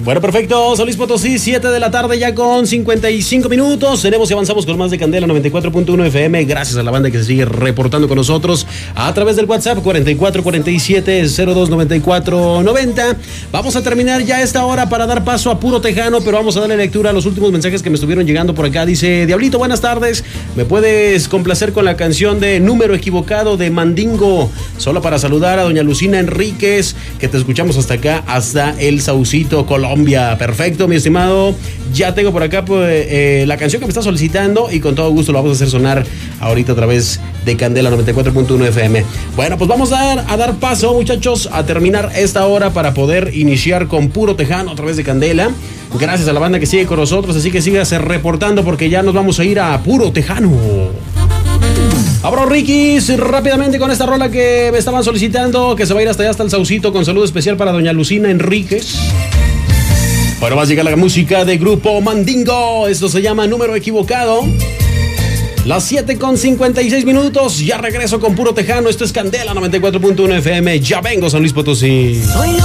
Bueno, perfecto. San Luis Potosí, 7 de la tarde ya con 55 minutos. Tenemos y avanzamos con más de Candela 94.1 FM. Gracias a la banda que se sigue reportando con nosotros a través del WhatsApp 4447-029490. Vamos a terminar ya esta hora para dar paso a Puro Tejano, pero vamos a darle lectura a los últimos mensajes que me estuvieron llegando por acá. Dice, Diablito, buenas tardes. ¿Me puedes complacer con la canción de Número Equivocado de Mandingo? Solo para saludar a doña Lucina Enríquez, que te escuchamos hasta acá, hasta El Saucito, Colombia. Perfecto, mi estimado. Ya tengo por acá la canción que me está solicitando y con todo gusto lo vamos a hacer sonar ahorita a través de Candela 94.1 FM. Bueno, pues vamos a dar paso, muchachos, a terminar esta hora para poder iniciar con Puro Tejano a través de Candela. Gracias a la banda que sigue con nosotros, así que sígase reportando porque ya nos vamos a ir a Puro Tejano. Abro Ricky rápidamente con esta rola que me estaban solicitando, que se va a ir hasta allá, hasta El Saucito, con saludo especial para doña Lucina Enríquez. Bueno, va a llegar la música de Grupo Mandingo. Esto se llama Número Equivocado. Las 7 con 56 minutos. Ya regreso con Puro Tejano. Esto es Candela 94.1 FM. Ya vengo, San Luis Potosí.